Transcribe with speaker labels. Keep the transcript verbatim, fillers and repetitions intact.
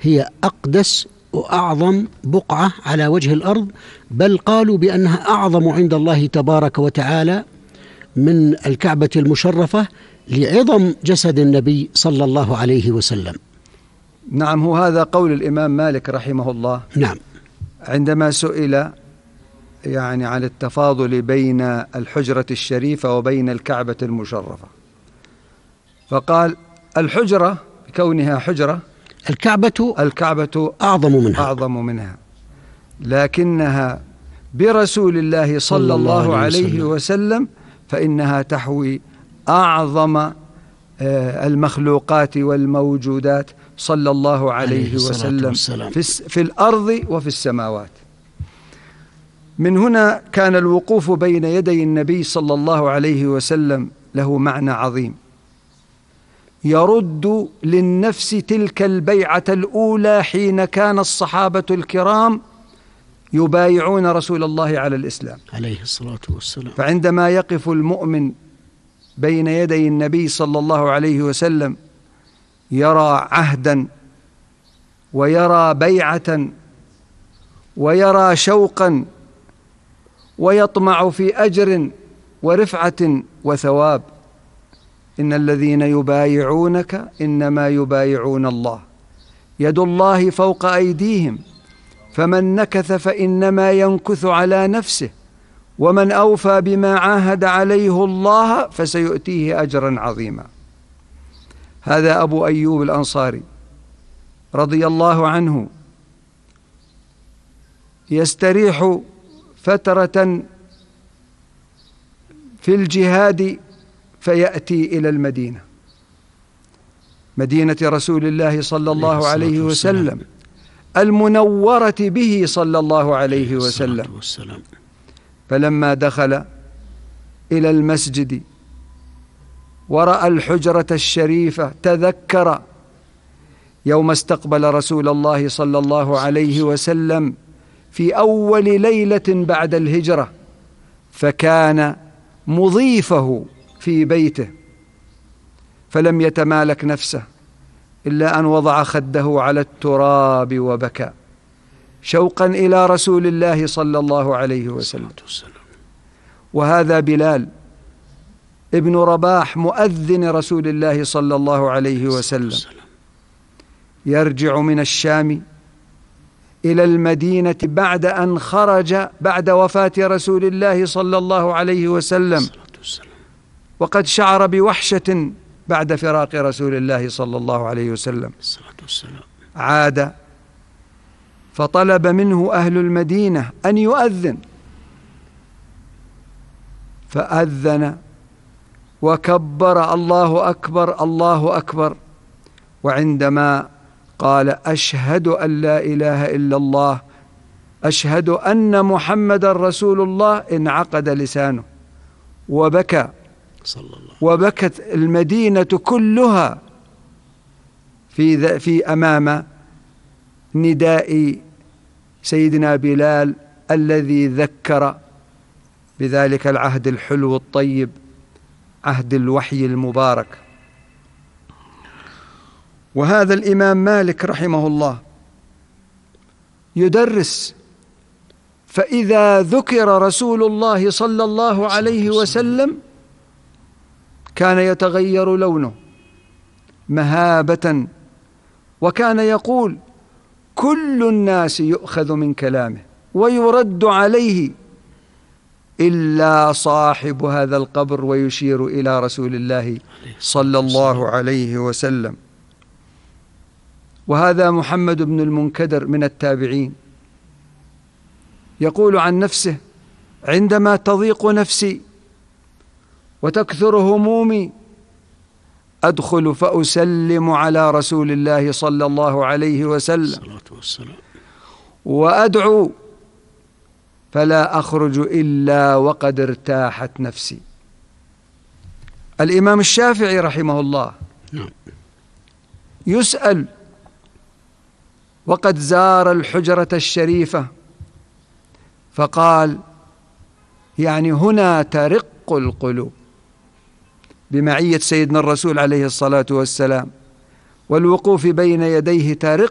Speaker 1: هي أقدس وأعظم بقعة على وجه الأرض، بل قالوا بأنها أعظم عند الله تبارك وتعالى من الكعبة المشرفة لعظم جسد النبي صلى الله عليه وسلم.
Speaker 2: نعم، هو هذا قول الإمام مالك رحمه الله.
Speaker 1: نعم.
Speaker 2: عندما سئل يعني عن التفاضل بين الحجرة الشريفة وبين الكعبة المشرفة، فقال الحجرة بكونها حجرة،
Speaker 1: الكعبة
Speaker 2: الكعبة
Speaker 1: أعظم منها
Speaker 2: أعظم منها لكنها برسول الله صلى الله عليه وسلم فإنها تحوي أعظم المخلوقات والموجودات صلى الله عليه وسلم في الأرض وفي السماوات. من هنا كان الوقوف بين يدي النبي صلى الله عليه وسلم له معنى عظيم، يرد للنفس تلك البيعة الأولى حين كان الصحابة الكرام يبايعون رسول الله على الإسلام
Speaker 1: عليه الصلاة والسلام.
Speaker 2: فعندما يقف المؤمن بين يدي النبي صلى الله عليه وسلم يرى عهدا ويرى بيعة ويرى شوقا ويطمع في أجر ورفعة وثواب. إن الذين يبايعونك إنما يبايعون الله يد الله فوق أيديهم فمن نكث فإنما ينكث على نفسه ومن أوفى بما عاهد عليه الله فسيؤتيه أجرا عظيما. هذا أبو أيوب الأنصاري رضي الله عنه يستريح فترة في الجهاد فيأتي إلى المدينة، مدينة رسول الله صلى الله عليه وسلم المنورة به صلى الله عليه وسلم. فلما دخل إلى المسجد ورأى الحجرة الشريفة تذكر يوم استقبل رسول الله صلى الله عليه وسلم في أول ليلة بعد الهجرة، فكان مضيفه في بيته، فلم يتمالك نفسه إلا أن وضع خده على التراب وبكى شوقا إلى رسول الله صلى الله عليه وسلم. وهذا بلال ابن رباح مؤذن رسول الله صلى الله عليه وسلم يرجع من الشام إلى المدينة بعد أن خرج بعد وفاة رسول الله صلى الله عليه وسلم، وقد شعر بوحشة بعد فراق رسول الله صلى الله عليه وسلم. عاد فطلب منه أهل المدينة أن يؤذن، فأذن وكبر الله أكبر الله أكبر، وعندما قال أشهد أن لا إله إلا الله أشهد أن محمد رسول الله انعقد لسانه وبكى وبكت المدينة كلها في في أمام نداء سيدنا بلال الذي ذكر بذلك العهد الحلو الطيب، عهد الوحي المبارك. وهذا الإمام مالك رحمه الله يدرس، فإذا ذكر رسول الله صلى الله عليه وسلم كان يتغير لونه مهابة، وكان يقول كل الناس يؤخذ من كلامه ويرد عليه إلا صاحب هذا القبر، ويشير إلى رسول الله صلى الله عليه وسلم. وهذا محمد بن المنكدر من التابعين يقول عن نفسه عندما تضيق نفسي وتكثر همومي أدخل فأسلم على رسول الله صلى الله عليه وسلم وأدعو فلا أخرج إلا وقد ارتاحت نفسي. الإمام الشافعي رحمه الله يسأل وقد زار الحجرة الشريفة فقال يعني هنا ترق القلوب بمعية سيدنا الرسول عليه الصلاة والسلام والوقوف بين يديه ترق